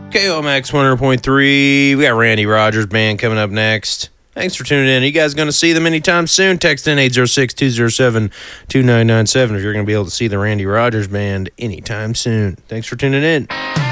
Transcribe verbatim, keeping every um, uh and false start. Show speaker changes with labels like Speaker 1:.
Speaker 1: K O M X one hundred point three. We got Randy Rogers Band coming up next. Thanks for tuning in. Are you guys going to see them anytime soon? Text in eight zero six, two zero seven, two nine nine seven if you're going to be able to see the Randy Rogers Band anytime soon. Thanks for tuning in.